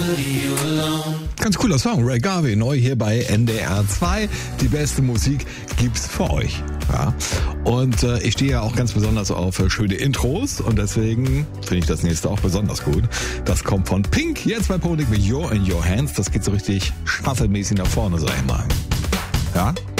Ganz cooler Song, Ray Garvey, neu hier bei NDR 2. Die beste Musik gibt's für euch. Ja. Und ich stehe ja auch ganz besonders auf schöne Intros und deswegen finde ich das nächste auch besonders gut. Das kommt von Pink, jetzt bei Ponik mit You're in Your Hands. Das geht so richtig shuffle-mäßig nach vorne, sag ich mal. Ja?